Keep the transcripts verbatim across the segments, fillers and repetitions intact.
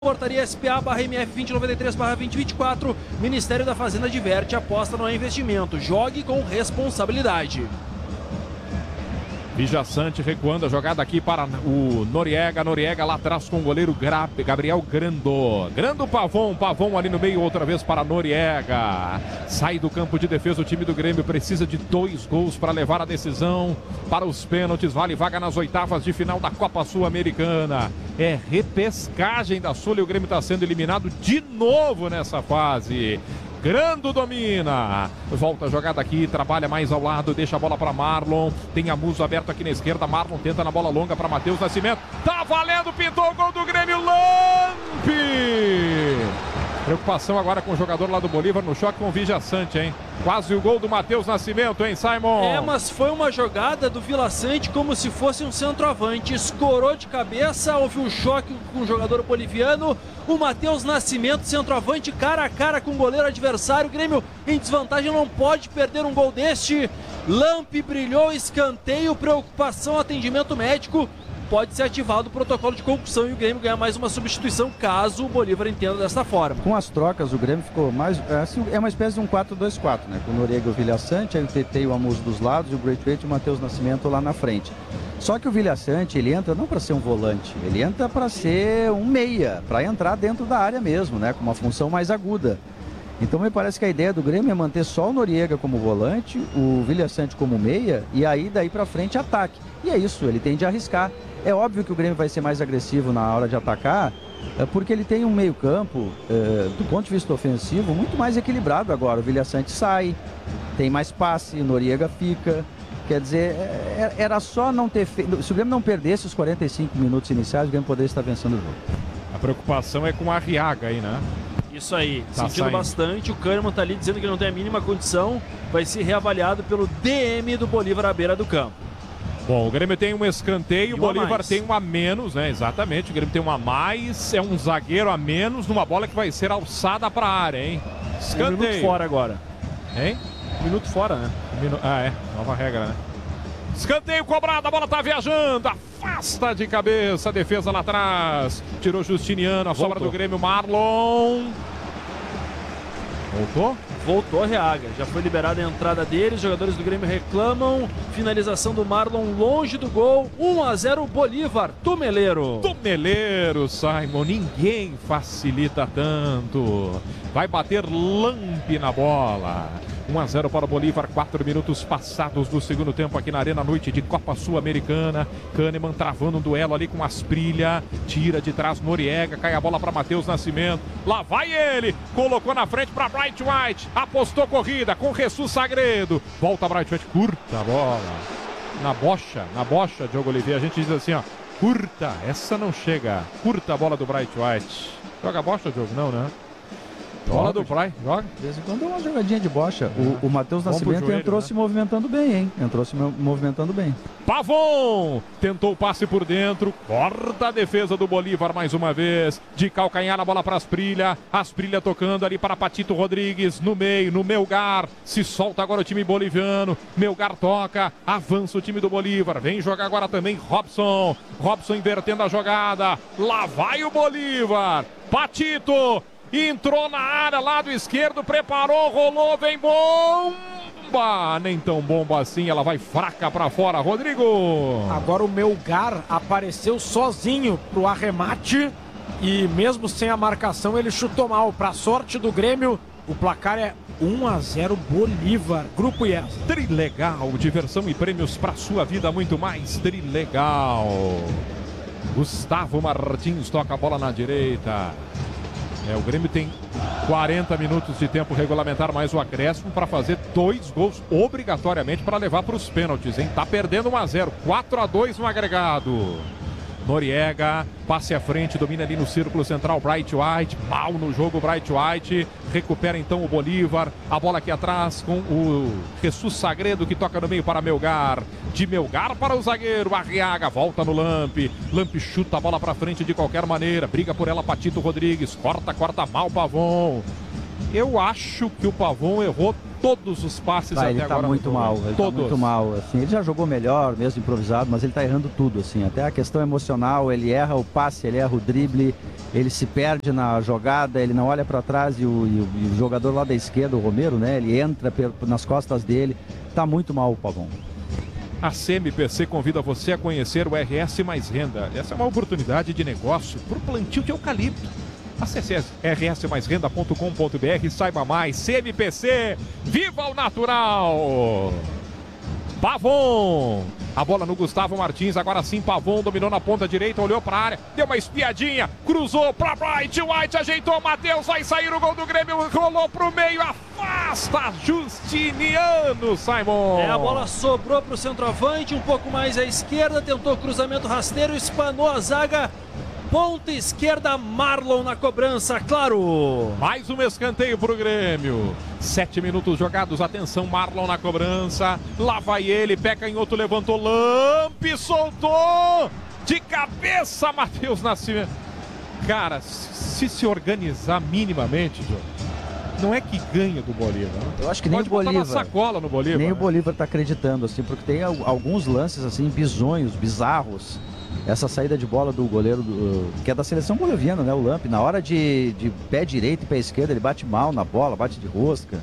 Portaria S P A barra M F vinte noventa e três barra vinte vinte e quatro, Ministério da Fazenda diverte, aposta não é investimento, jogue com responsabilidade. Vijaçante recuando a jogada aqui para o Noriega, Noriega lá atrás com o goleiro Gra Gabriel Grando. Grando Pavon, Pavon ali no meio outra vez para Noriega. Sai do campo de defesa o time do Grêmio, precisa de dois gols para levar a decisão para os pênaltis, vale vaga nas oitavas de final da Copa Sul-Americana. É repescagem da Sul e o Grêmio está sendo eliminado de novo nessa fase. Grando domina, volta a jogada aqui, trabalha mais ao lado, deixa a bola para Marlon, tem a Muso aberto aqui na esquerda, Marlon tenta na bola longa para Matheus Nascimento, tá valendo, pintou o gol do Grêmio, Lampe! Preocupação agora com o jogador lá do Bolívar no choque com o Vijaçante, hein? Quase o gol do Matheus Nascimento, hein, Simon? É, mas foi uma jogada do Vilaçante como se fosse um centroavante. Escorou de cabeça, houve um choque com o jogador boliviano. O Matheus Nascimento, centroavante, cara a cara com o goleiro adversário. O Grêmio em desvantagem, não pode perder um gol deste. Lampe brilhou, escanteio, preocupação, atendimento médico. Pode ser ativado o protocolo de concussão e o Grêmio ganhar mais uma substituição caso o Bolívar entenda desta forma. Com as trocas, o Grêmio ficou mais... Assim, é uma espécie de um quatro dois quatro, né? Com o Noriega e o Vilaçante, aí o T T e o Amuso dos lados, e o Braithwaite e o Matheus Nascimento lá na frente. Só que o Vilaçante, ele entra não para ser um volante, ele entra para ser um meia, para entrar dentro da área mesmo, né? Com uma função mais aguda. Então me parece que a ideia do Grêmio é manter só o Noriega como volante, o Vilaçante como meia, e aí daí para frente ataque. E é isso, ele tem de arriscar. É óbvio que o Grêmio vai ser mais agressivo na hora de atacar, porque ele tem um meio campo, do ponto de vista ofensivo, muito mais equilibrado agora. O Vilaçante sai, tem mais passe, o Noriega fica. Quer dizer, era só não ter feito... Se o Grêmio não perdesse os quarenta e cinco minutos iniciais, o Grêmio poderia estar vencendo o jogo. A preocupação é com o Arriaga aí, né? Isso aí, tá sentindo saindo bastante. O Kahneman tá ali dizendo que não tem a mínima condição. Vai ser reavaliado pelo D M do Bolívar à beira do campo. Bom, o Grêmio tem um escanteio, o Bolívar tem um a menos, né? Exatamente, o Grêmio tem um a mais, é um zagueiro a menos numa bola que vai ser alçada para a área, hein? Escanteio. Um minuto fora agora. Hein? Um minuto fora, né? Minu... Ah, é. Nova regra, né? Escanteio cobrado, a bola tá viajando, afasta de cabeça, a defesa lá atrás. Tirou Justiniano, a Voltou. sobra do Grêmio, Marlon. Voltou? Voltou a Reaga, já foi liberada a entrada dele, os jogadores do Grêmio reclamam, finalização do Marlon longe do gol, um a zero Bolívar, Tumeleiro. Tumeleiro, Simon, ninguém facilita tanto, vai bater Lampe na bola. um a zero para o Bolívar, quatro minutos passados do segundo tempo aqui na Arena, noite de Copa Sul-Americana. Kahneman travando um duelo ali com Asprilha, tira de trás Noriega, cai a bola para Matheus Nascimento, lá vai ele, colocou na frente para Braithwaite, apostou corrida com Jesus Sagredo, volta Braithwaite, curta a bola, na bocha, na bocha, Diogo Oliveira, a gente diz assim, ó, curta, essa não chega, curta a bola do Braithwaite. Joga a bocha, Diogo? Não, né? Bola do Praia, joga. De vez em quando é uma jogadinha de bocha. O, o Matheus Nascimento joelho, entrou né? se movimentando bem, hein? Entrou se movimentando bem. Pavon tentou o passe por dentro, corta a defesa do Bolívar mais uma vez, de calcanhar a bola para Asprilha, Asprilha tocando ali para Patito Rodrigues, no meio, no Melgar, se solta agora o time boliviano, Melgar toca, avança o time do Bolívar, vem jogar agora também Robson, Robson invertendo a jogada, lá vai o Bolívar, Patito, entrou na área, lado esquerdo, preparou, rolou, vem bomba! Nem tão bomba assim, ela vai fraca pra fora, Rodrigo! Agora o Melgar apareceu sozinho pro arremate e mesmo sem a marcação ele chutou mal. Pra sorte do Grêmio, o placar é um a zero Bolívar, Grupo I E S. Trilegal, diversão e prêmios pra sua vida, muito mais Trilegal. Gustavo Martins toca a bola na direita. É, o Grêmio tem quarenta minutos de tempo regulamentar, mais o acréscimo para fazer dois gols obrigatoriamente para levar para os pênaltis, hein? Tá perdendo um a zero, quatro a dois no agregado. Noriega, passe à frente, domina ali no círculo central, Braithwaite, mal no jogo Braithwaite, recupera então o Bolívar, a bola aqui atrás com o Jesus Sagredo que toca no meio para Melgar, de Melgar para o zagueiro, Arriaga, volta no Lampe, Lampe chuta a bola para frente de qualquer maneira, briga por ela Patito Rodrigues, corta, corta mal o Pavon. Eu acho que o Pavon errou todos os passes Ah, até ele tá agora. muito mal, ele todos. tá muito mal. Assim, ele já jogou melhor, mesmo improvisado, mas ele tá errando tudo, assim. Até a questão emocional, ele erra o passe, ele erra o drible, ele se perde na jogada, ele não olha para trás e o, e, o, e o jogador lá da esquerda, o Romero, né? Ele entra nas costas dele. Tá muito mal o Pavão. A C M P C convida você a conhecer o R S Mais Renda. Essa é uma oportunidade de negócio para o plantio de eucalipto. Acesse r s mais renda ponto com ponto b r e saiba mais. C M P C, viva o natural! Pavon, a bola no Gustavo Martins, agora sim Pavon dominou na ponta direita, olhou para a área, deu uma espiadinha, cruzou para Bright White, ajeitou, Matheus, vai sair o gol do Grêmio, rolou pro meio, afasta Justiniano, Simon. É, a bola sobrou pro centroavante, um pouco mais à esquerda, tentou cruzamento rasteiro, espanou a zaga. Ponta esquerda, Marlon na cobrança, claro. Mais um escanteio pro Grêmio. Sete minutos jogados, atenção, Marlon na cobrança. Lá vai ele, pé canhoto, levantou, Lampe, soltou. De cabeça, Matheus Nascimento. Cara, se se organizar minimamente, João, não é que ganha do Bolívar. Né? Eu acho que nem Pode o Bolívar. botar uma sacola no Bolívar. Nem né? o Bolívar tá acreditando, assim, porque tem alguns lances, assim, bizonhos, bizarros. Essa saída de bola do goleiro, do, que é da seleção boliviana, né? O Lampe, na hora de, de pé direito e pé esquerdo, ele bate mal na bola, bate de rosca.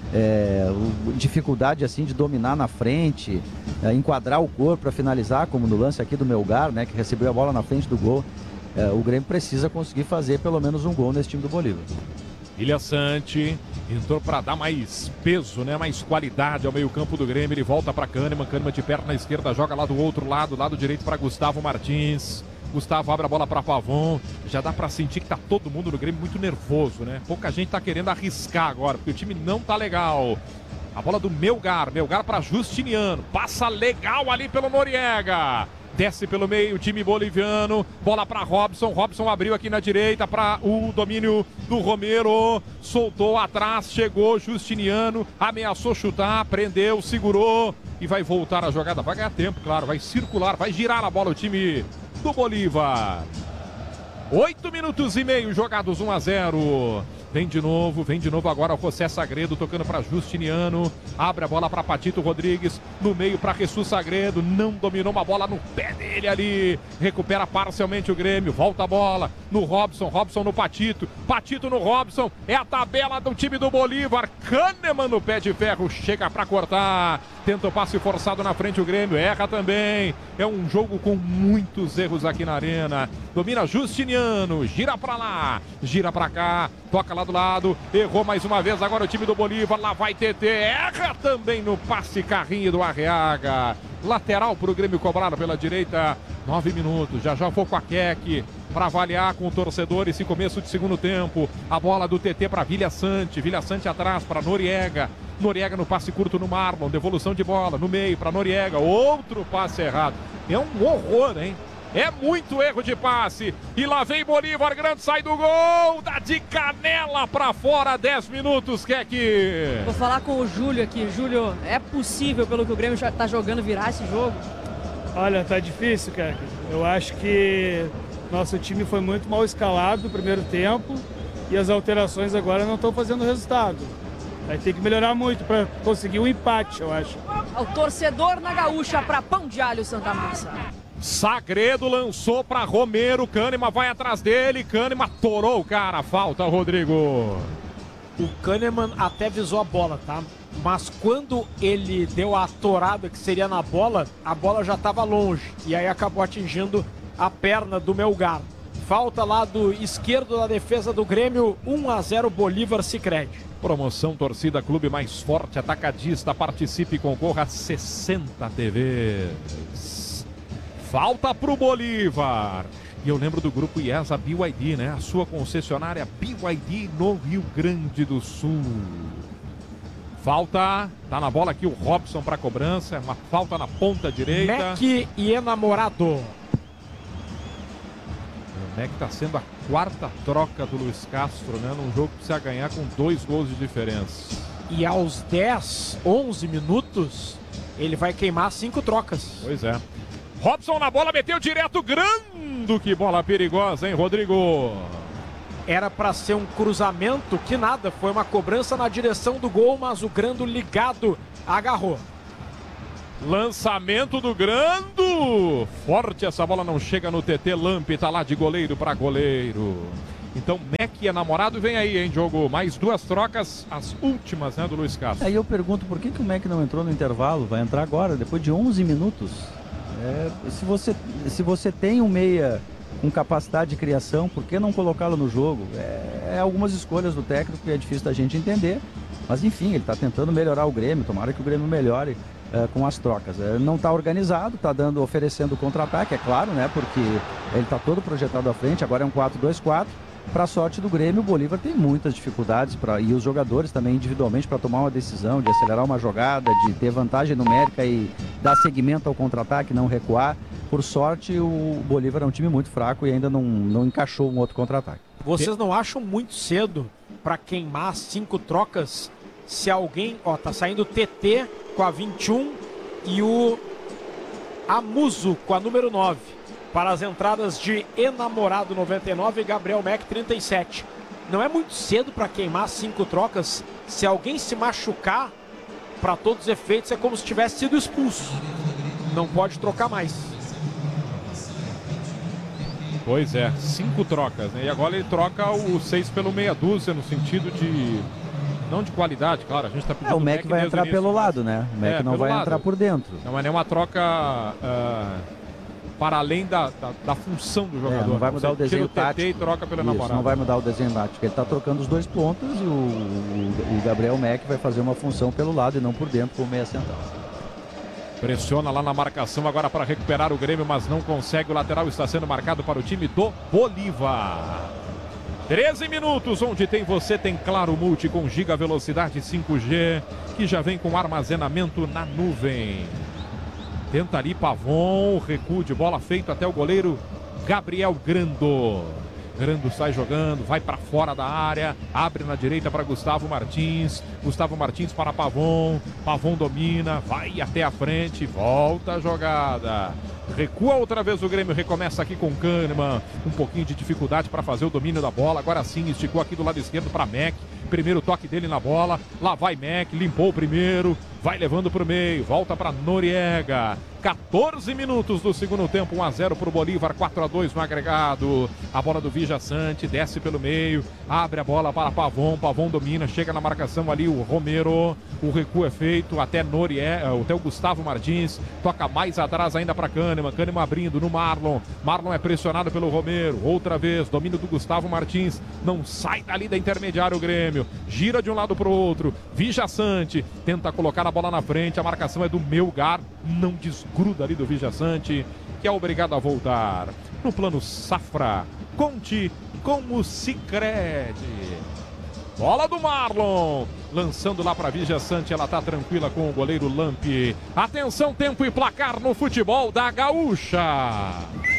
É, o, dificuldade, assim, de dominar na frente, é, enquadrar o corpo para finalizar, como no lance aqui do Melgar, né? Que recebeu a bola na frente do gol. É, o Grêmio precisa conseguir fazer pelo menos um gol nesse time do Bolívar. Ilha Sante entrou para dar mais peso, né? Mais qualidade ao meio-campo do Grêmio. Ele volta para Kahneman. Kahneman de perna esquerda joga lá do outro lado, lado direito para Gustavo Martins. Gustavo abre a bola para Pavon. Já dá para sentir que tá todo mundo no Grêmio muito nervoso, né? Pouca gente tá querendo arriscar agora, porque o time não tá legal. A bola do Melgar, Melgar para Justiniano. Passa legal ali pelo Noriega. Desce pelo meio o time boliviano, bola para Robson, Robson abriu aqui na direita para o domínio do Romero, soltou atrás, chegou Justiniano, ameaçou chutar, prendeu, segurou e vai voltar a jogada, vai ganhar tempo, claro, vai circular, vai girar a bola o time do Bolívar. Oito minutos e meio jogados, um a zero. Vem de novo, vem de novo agora o José Sagredo tocando para Justiniano. Abre a bola para Patito Rodrigues. No meio para Jesus Sagredo. Não dominou uma bola no pé dele ali. Recupera parcialmente o Grêmio. Volta a bola no Robson. Robson no Patito. Patito no Robson. É a tabela do time do Bolívar. Kahneman no pé de ferro. Chega para cortar. Tenta o passe forçado na frente o Grêmio. Erra também. É um jogo com muitos erros aqui na arena. Domina Justiniano. Gira para lá. Gira para cá. Toca lá do lado, errou mais uma vez agora o time do Bolívar, lá vai T T, erra também no passe carrinho do Arreaga, lateral para o Grêmio cobrado pela direita, nove minutos, já já vou com a Keck para avaliar com o torcedor esse começo de segundo tempo, a bola do T T para Vilha Sante, Vilha Sante atrás para Noriega, Noriega no passe curto no Marlon, devolução de bola no meio para Noriega, outro passe errado, é um horror, hein? É muito erro de passe. E lá vem Bolívar, grande sai do gol. Dá de canela pra fora, dez minutos, Keck. Vou falar com o Júlio aqui. Júlio, é possível, pelo que o Grêmio já tá jogando, virar esse jogo? Olha, tá difícil, Keck. Eu acho que nosso time foi muito mal escalado no primeiro tempo e as alterações agora não estão fazendo resultado. Vai ter que melhorar muito para conseguir um empate, eu acho. O torcedor na Gaúcha para Pão de Alho Santa Massa. Sagredo lançou para Romero, Kahneman vai atrás dele, Kahneman torou o cara, falta Rodrigo. O Kahneman até visou a bola, tá? Mas quando ele deu a torada que seria na bola, a bola já estava longe e aí acabou atingindo a perna do Melgar. Falta lá do esquerdo da defesa do Grêmio, um a zero Bolívar Sicredi. Promoção Torcida Clube Mais Forte Atacadista, participe e concorra a sessenta T Vs. Falta pro Bolívar. E eu lembro do grupo IESA B Y D, né? A sua concessionária B Y D no Rio Grande do Sul. Falta, tá na bola aqui o Robson para cobrança, uma falta na ponta direita. Mac e enamorado. O Mac tá sendo a quarta troca do Luiz Castro, né? Num jogo que precisa ganhar com dois gols de diferença. E aos dez, onze minutos, ele vai queimar cinco trocas. Pois é. Robson na bola, meteu direto, grande, que bola perigosa, hein, Rodrigo? Era para ser um cruzamento, que nada, foi uma cobrança na direção do gol, mas o Grando ligado agarrou. Lançamento do Grando! Forte, essa bola não chega no T T. Lamp tá lá de goleiro para goleiro. Então, Mac é namorado, vem aí, hein, jogo. Mais duas trocas, as últimas, né, do Luiz Castro. Aí eu pergunto, por que, que o Mac não entrou no intervalo? Vai entrar agora, depois de onze minutos. É, se, você, se você tem um meia com capacidade de criação, por que não colocá-lo no jogo? É, é algumas escolhas do técnico que é difícil da gente entender. Mas, enfim, ele está tentando melhorar o Grêmio. Tomara que o Grêmio melhore é, com as trocas. É, não está organizado, está dando, oferecendo contra-ataque, é claro, né? Porque ele está todo projetado à frente, agora é um quatro dois quatro. Para a sorte do Grêmio, o Bolívar tem muitas dificuldades pra, e os jogadores também individualmente para tomar uma decisão, de acelerar uma jogada, de ter vantagem numérica e dar seguimento ao contra-ataque, não recuar. Por sorte, o Bolívar é um time muito fraco e ainda não, não encaixou um outro contra-ataque. Vocês não acham muito cedo para queimar cinco trocas? Se alguém, ó, tá saindo o T T com a vinte e um e o Amuso com a número nove. Para as entradas de Enamorado noventa e nove e Gabriel Mac trinta e sete. Não é muito cedo para queimar cinco trocas? Se alguém se machucar, para todos os efeitos, é como se tivesse sido expulso. Não pode trocar mais. Pois é, cinco trocas, né? E agora ele troca o seis pelo meia dúzia, no sentido de... Não de qualidade, claro, a gente está pedindo... É, o Mac, Mac vai entrar pelo lado, né? O Mac é, não vai lado. entrar por dentro. Não é nenhuma troca... Uh... para além da, da, da função do jogador. É, não vai mudar o desenho o tático. E troca pelo Isso, namorado. Não vai mudar o desenho tático. Ele está trocando os dois pontos e o, o, o Gabriel Mac vai fazer uma função pelo lado e não por dentro como meia central. Pressiona lá na marcação agora para recuperar o Grêmio, mas não consegue. O lateral está sendo marcado para o time do Bolívar. treze minutos, onde tem você, tem Claro Multi com giga velocidade cinco G, que já vem com armazenamento na nuvem. Tenta ali Pavon, recuo de bola feito até o goleiro Gabriel Grando. Grando sai jogando, vai para fora da área, abre na direita para Gustavo Martins. Gustavo Martins para Pavon. Pavon domina, vai até a frente, volta a jogada. Recua outra vez o Grêmio, recomeça aqui com Kahneman. Um pouquinho de dificuldade para fazer o domínio da bola. Agora sim, esticou aqui do lado esquerdo para Mac. Primeiro toque dele na bola, lá vai Mac, limpou o primeiro, vai levando para o meio, volta para Noriega. quatorze minutos do segundo tempo, um a zero para o Bolívar, quatro a dois no agregado. A bola do Vija Sante, desce pelo meio, abre a bola para Pavon, Pavon domina, chega na marcação ali o Romero, o recuo é feito até Noriega, até o Gustavo Martins, toca mais atrás ainda para Kahneman, Kahneman abrindo no Marlon, Marlon é pressionado pelo Romero, outra vez, domínio do Gustavo Martins, não sai dali da intermediária o Grêmio, gira de um lado para o outro, Vija Sante tenta colocar a bola na frente, a marcação é do Melgar, não desgruda ali do Vija Sante, que é obrigado a voltar. No plano Safra, conte com o Sicredi. Bola do Marlon, lançando lá para Vija Sante, ela tá tranquila com o goleiro Lamp. Atenção, tempo e placar no futebol da Gaúcha.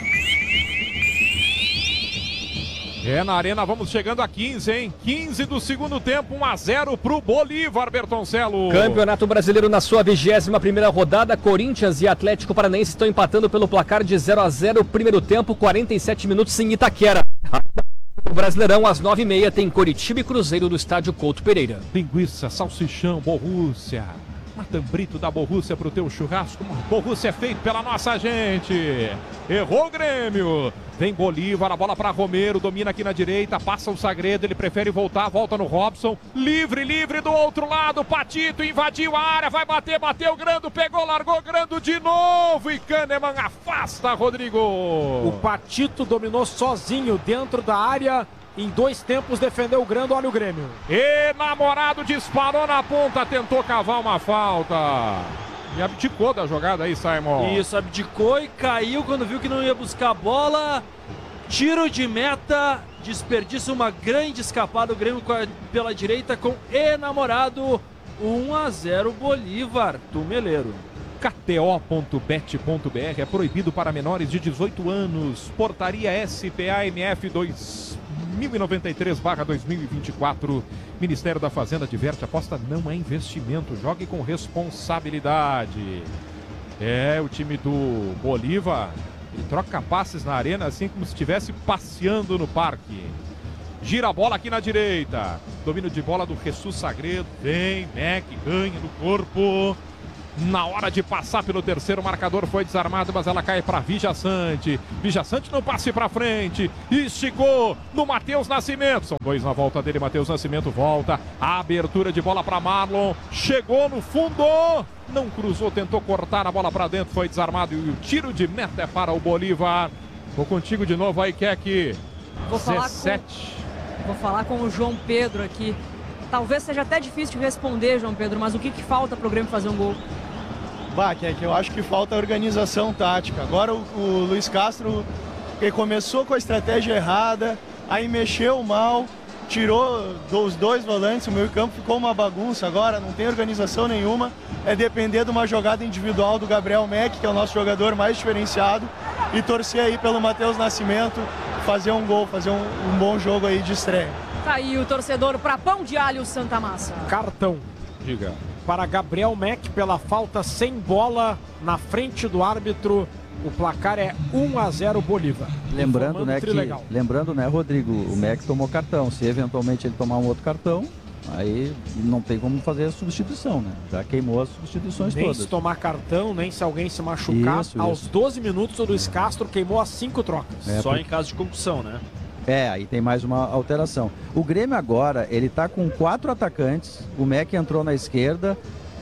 É, na arena vamos chegando a quinze, hein? quinze do segundo tempo, um a zero pro Bolívar, Bertoncelo. Campeonato Brasileiro na sua vigésima primeira rodada, Corinthians e Atlético Paranaense estão empatando pelo placar de zero a zero, primeiro tempo, quarenta e sete minutos em Itaquera. O Brasileirão, às nove e meia, tem Coritiba e Cruzeiro do estádio Couto Pereira. Linguiça, salsichão, Borrússia. Matambrito da Borrússia pro teu churrasco. Borrússia é feito pela nossa gente. Errou o Grêmio. Vem Bolívar, a bola para Romero, domina aqui na direita, passa o Sagredo, ele prefere voltar, volta no Robson. Livre, livre do outro lado, Patito invadiu a área, vai bater, bateu, Grando, pegou, largou, Grando de novo e Kahneman afasta, Rodrigo. O Patito dominou sozinho dentro da área. Em dois tempos defendeu o Grando, olha o Grêmio. Enamorado disparou na ponta, tentou cavar uma falta. E abdicou da jogada aí, Simon. Isso, abdicou e caiu quando viu que não ia buscar a bola. Tiro de meta, desperdiça uma grande escapada. O Grêmio pela direita com Enamorado. um a zero Bolívar, Tumeleiro. K T O ponto bet ponto B R é proibido para menores de dezoito anos. Portaria S P A M F dois mil e noventa e três barra dois mil e vinte e quatro. Ministério da Fazenda adverte, aposta não é investimento, jogue com responsabilidade. É, o time do Bolívar, ele troca passes na arena assim como se estivesse passeando no parque. gira a bola aqui na direita. Domínio de bola do Jesus Sagredo. Vem, Mac, ganha no corpo. Na hora de passar pelo terceiro marcador foi desarmado, mas ela cai para Vijaçante. Vijaçante no passe para frente. Esticou no Matheus Nascimento. São dois na volta dele. Matheus Nascimento volta. A abertura de bola para Marlon. Chegou no fundo. Não cruzou, tentou cortar a bola para dentro. Foi desarmado e o tiro de meta é para o Bolívar. Vou contigo de novo aí, Keck. Vou falar dezessete. com, vou falar com o João Pedro aqui. Talvez seja até difícil de responder, João Pedro, mas o que, que falta para o Grêmio fazer um gol? Bah, que é que eu acho que falta organização tática. Agora o, o Luiz Castro ele começou com a estratégia errada, aí mexeu mal, tirou dos dois volantes, o meio campo ficou uma bagunça agora, não tem organização nenhuma. É depender de uma jogada individual do Gabriel Mac, que é o nosso jogador mais diferenciado, e torcer aí pelo Matheus Nascimento fazer um gol, fazer um, um bom jogo aí de estreia. Tá aí o torcedor para Pão de Alho Santa Massa. Cartão. Diga. Para Gabriel Mac pela falta sem bola na frente do árbitro. O placar é um a zero Bolívar. Lembrando, né, que, lembrando, né, Rodrigo, o Mac tomou cartão. Se eventualmente ele tomar um outro cartão, aí não tem como fazer a substituição, né? Já queimou as substituições nem todas. Nem se tomar cartão, nem se alguém se machucar. Isso, Aos isso. doze minutos, o Luiz Castro queimou as cinco trocas. É, Só porque... em caso de concussão, né? É, aí tem mais uma alteração. O Grêmio agora, ele tá com quatro atacantes. O Mac entrou na esquerda. O,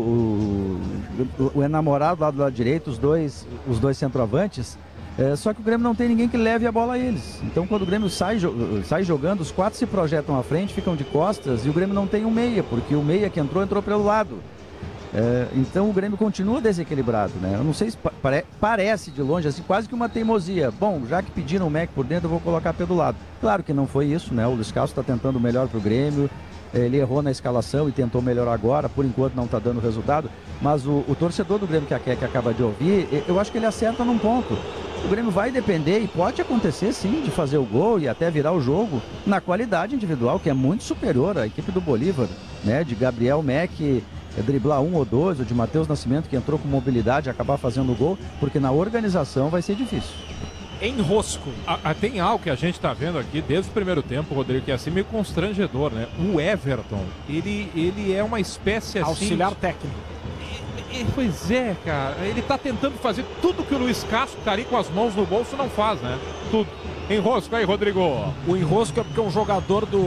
o, o, o enamorado lá do lado direito, os dois, os dois centroavantes. É, só que o Grêmio não tem ninguém que leve a bola a eles. Então quando o Grêmio sai, sai jogando, os quatro se projetam à frente, ficam de costas e o Grêmio não tem um meia, porque o meia que entrou, entrou pelo lado. É, então o Grêmio continua desequilibrado, né? Eu não sei se pare, parece de longe, assim, quase que uma teimosia. Bom, já que pediram o Mac por dentro, eu vou colocar pelo lado. Claro que não foi isso, né? O Luiz Castro está tentando o melhor para o Grêmio. Ele errou na escalação e tentou melhorar agora, por enquanto não está dando resultado, mas o, o torcedor do Grêmio que a Keck acaba de ouvir, eu acho que ele acerta num ponto. O Grêmio vai depender, e pode acontecer sim, de fazer o gol e até virar o jogo na qualidade individual, que é muito superior à equipe do Bolívar, né? De Gabriel Mac driblar um ou dois, ou de Matheus Nascimento, que entrou com mobilidade e acabar fazendo o gol, porque na organização vai ser difícil. Enrosco. A, a, tem algo que a gente tá vendo aqui desde o primeiro tempo, Rodrigo, que é assim meio constrangedor, né? O Everton, ele, ele é uma espécie assim... Auxiliar técnico. E, e, pois é, cara. Ele tá tentando fazer tudo que o Luiz Castro, que tá ali com as mãos no bolso, não faz, né? Tudo. Enrosco aí, Rodrigo. O enrosco é porque um jogador do...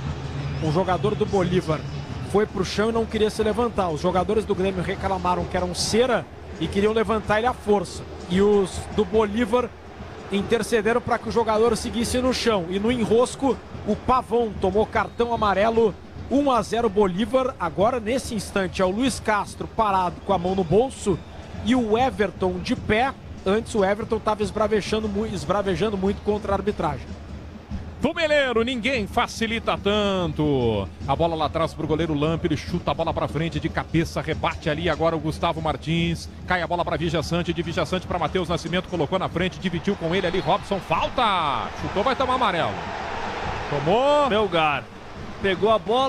Um jogador do Bolívar foi pro chão e não queria se levantar. Os jogadores do Grêmio reclamaram que eram cera e queriam levantar ele à força. E os do Bolívar intercederam para que o jogador seguisse no chão. E no enrosco, o Pavon tomou cartão amarelo, um a zero Bolívar. Agora, nesse instante, é o Luiz Castro parado com a mão no bolso e o Everton de pé. Antes o Everton estava esbravejando, esbravejando muito contra a arbitragem. Tumeleiro, ninguém facilita tanto. A bola lá atrás pro goleiro Lamp, ele chuta a bola pra frente de cabeça, rebate ali agora o Gustavo Martins. Cai a bola pra Vijaçante, de Vijaçante pra Matheus Nascimento, colocou na frente, dividiu com ele ali, Robson, falta! Chutou, vai tomar amarelo. Tomou. Belgar pegou a bola.